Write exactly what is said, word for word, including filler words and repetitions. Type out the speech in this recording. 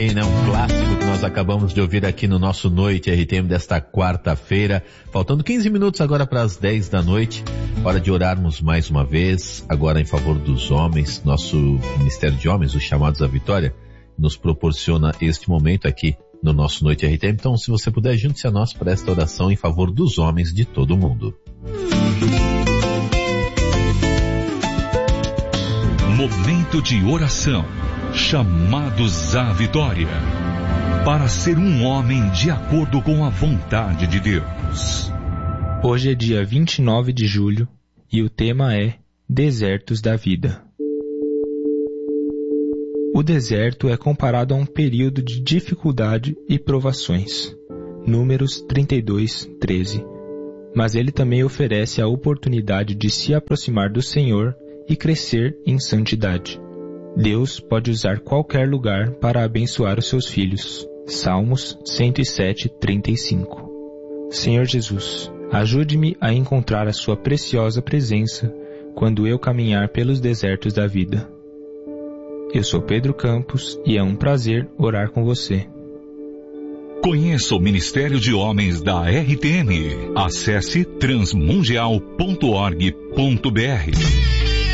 aí, né? Um clássico que nós acabamos de ouvir aqui no nosso Noite R T M desta quarta-feira. Faltando quinze minutos agora para as dez da noite. Hora de orarmos mais uma vez, agora em favor dos homens. Nosso Ministério de Homens, os chamados à vitória, nos proporciona este momento aqui no nosso Noite R T M. Então, se você puder, junte-se a nós para esta oração em favor dos homens de todo o mundo. Momento de oração. Chamados à vitória. Para ser um homem de acordo com a vontade de Deus. Hoje é dia vinte e nove de julho e o tema é Desertos da Vida. O deserto é comparado a um período de dificuldade e provações. Números trinta e dois, treze. Mas ele também oferece a oportunidade de se aproximar do Senhor e crescer em santidade. Deus pode usar qualquer lugar para abençoar os seus filhos. Salmos cento e sete, trinta e cinco. Senhor Jesus, ajude-me a encontrar a sua preciosa presença quando eu caminhar pelos desertos da vida. Eu sou Pedro Campos e é um prazer orar com você. Conheça o Ministério de Homens da R T M. Acesse transmundial ponto org ponto br.